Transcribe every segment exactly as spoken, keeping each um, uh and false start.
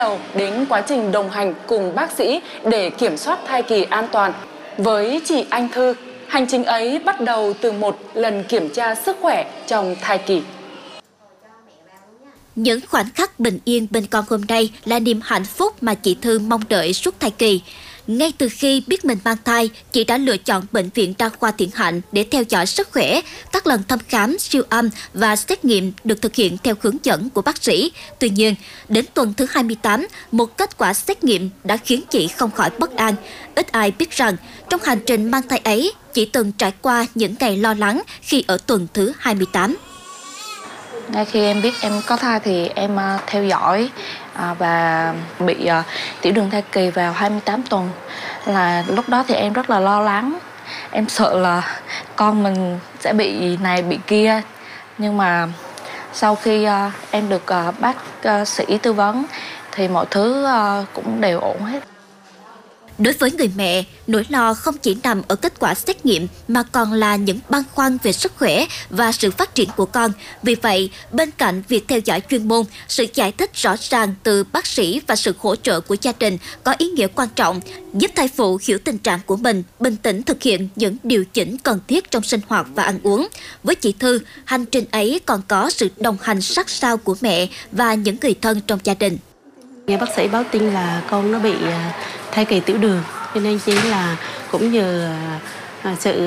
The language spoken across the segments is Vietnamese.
đầu đến quá trình đồng hành cùng bác sĩ để kiểm soát thai kỳ an toàn. Với chị Anh Thư, hành trình ấy bắt đầu từ một lần kiểm tra sức khỏe trong thai kỳ. Những khoảnh khắc bình yên bên con hôm nay là niềm hạnh phúc mà chị Thư mong đợi suốt thai kỳ. Ngay từ khi biết mình mang thai, chị đã lựa chọn Bệnh viện Đa khoa Thiện Hạnh để theo dõi sức khỏe. Các lần thăm khám, siêu âm và xét nghiệm được thực hiện theo hướng dẫn của bác sĩ. Tuy nhiên, đến tuần thứ hai mươi tám, một kết quả xét nghiệm đã khiến chị không khỏi bất an. Ít ai biết rằng, trong hành trình mang thai ấy, chị từng trải qua những ngày lo lắng khi ở tuần thứ hai mươi tám. Ngay khi em biết em có thai thì em uh, theo dõi uh, và bị uh, tiểu đường thai kỳ vào hai mươi tám tuần. Là lúc đó thì em rất là lo lắng. Em sợ là con mình sẽ bị này bị kia. Nhưng mà sau khi uh, em được uh, bác uh, sĩ tư vấn thì mọi thứ uh, cũng đều ổn hết. Đối với người mẹ, nỗi lo không chỉ nằm ở kết quả xét nghiệm mà còn là những băn khoăn về sức khỏe và sự phát triển của con. Vì vậy, bên cạnh việc theo dõi chuyên môn, sự giải thích rõ ràng từ bác sĩ và sự hỗ trợ của gia đình có ý nghĩa quan trọng, giúp thai phụ hiểu tình trạng của mình, bình tĩnh thực hiện những điều chỉnh cần thiết trong sinh hoạt và ăn uống. Với chị Thư, hành trình ấy còn có sự đồng hành sát sao của mẹ và những người thân trong gia đình. Nghe bác sĩ báo tin là con nó bị thai kỳ tiểu đường, cho nên chỉ là cũng nhờ sự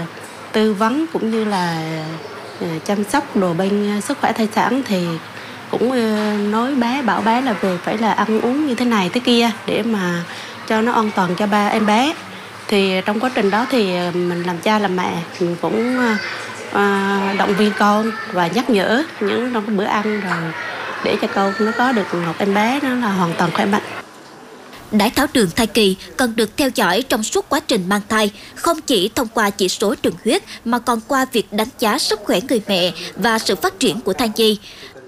tư vấn cũng như là chăm sóc đồ bên sức khỏe thai sản thì cũng nói bé bảo bé là về phải là ăn uống như thế này thế kia để mà cho nó an toàn cho ba em bé. Thì trong quá trình đó thì mình làm cha làm mẹ mình cũng động viên con và nhắc nhở những trong cái bữa ăn rồi để cho con nó có được một em bé nó là hoàn toàn khỏe mạnh. Đái tháo đường thai kỳ cần được theo dõi trong suốt quá trình mang thai, không chỉ thông qua chỉ số đường huyết mà còn qua việc đánh giá sức khỏe người mẹ và sự phát triển của thai nhi.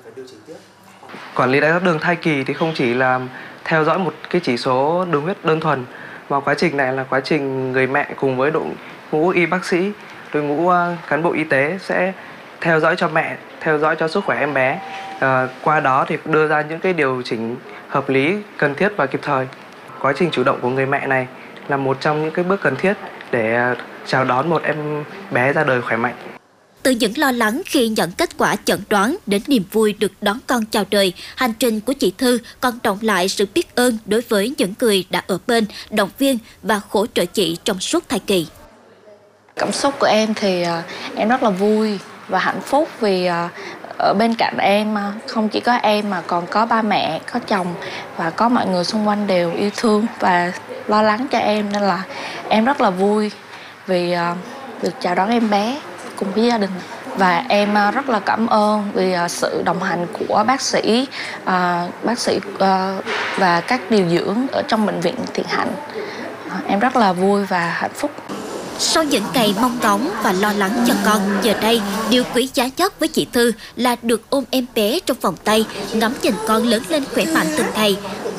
Quản lý đái tháo đường thai kỳ thì không chỉ là theo dõi một cái chỉ số đường huyết đơn thuần, mà quá trình này là quá trình người mẹ cùng với đội ngũ y bác sĩ, đội ngũ cán bộ y tế sẽ theo dõi cho mẹ, theo dõi cho sức khỏe em bé. À, qua đó thì đưa ra những cái điều chỉnh hợp lý, cần thiết và kịp thời. Quá trình chủ động của người mẹ này là một trong những cái bước cần thiết để chào đón một em bé ra đời khỏe mạnh. Từ những lo lắng khi nhận kết quả chẩn đoán đến niềm vui được đón con chào đời, hành trình của chị Thư còn động lại sự biết ơn đối với những người đã ở bên, động viên và hỗ trợ chị trong suốt thai kỳ. Cảm xúc của em thì em rất là vui và hạnh phúc vì ở bên cạnh em không chỉ có em mà còn có ba mẹ, có chồng và có mọi người xung quanh đều yêu thương và lo lắng cho em, nên là em rất là vui vì được chào đón em bé cùng với gia đình. Và em rất là cảm ơn vì sự đồng hành của bác sĩ, bác sĩ và các điều dưỡng ở trong Bệnh viện Thiện Hạnh. Em rất là vui và hạnh phúc. Sau những ngày mong ngóng và lo lắng cho con, giờ đây, điều quý giá nhất với chị Thư là được ôm em bé trong vòng tay, ngắm nhìn con lớn lên khỏe mạnh từng ngày.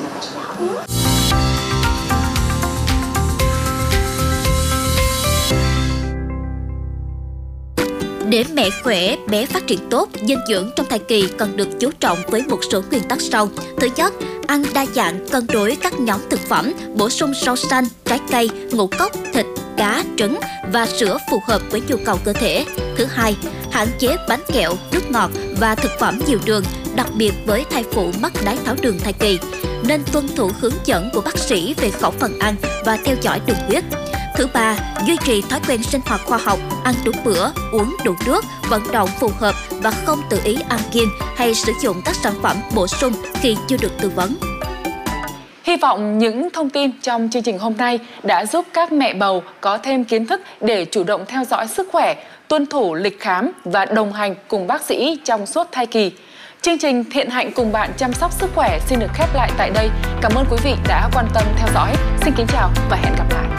Để mẹ khỏe, bé phát triển tốt, dinh dưỡng trong thai kỳ cần được chú trọng với một số nguyên tắc sau. Thứ nhất, ăn đa dạng, cân đối các nhóm thực phẩm, bổ sung rau xanh, trái cây, ngũ cốc, thịt, cá, trứng và sữa phù hợp với nhu cầu cơ thể. Thứ hai, hạn chế bánh kẹo, nước ngọt và thực phẩm nhiều đường, đặc biệt với thai phụ mắc đái tháo đường thai kỳ. Nên tuân thủ hướng dẫn của bác sĩ về khẩu phần ăn và theo dõi đường huyết. Thứ ba, duy trì thói quen sinh hoạt khoa học, ăn đúng bữa, uống đủ nước, vận động phù hợp và không tự ý ăn kiêng hay sử dụng các sản phẩm bổ sung khi chưa được tư vấn. Hy vọng những thông tin trong chương trình hôm nay đã giúp các mẹ bầu có thêm kiến thức để chủ động theo dõi sức khỏe, tuân thủ lịch khám và đồng hành cùng bác sĩ trong suốt thai kỳ. Chương trình Thiện Hạnh cùng bạn chăm sóc sức khỏe xin được khép lại tại đây. Cảm ơn quý vị đã quan tâm theo dõi. Xin kính chào và hẹn gặp lại.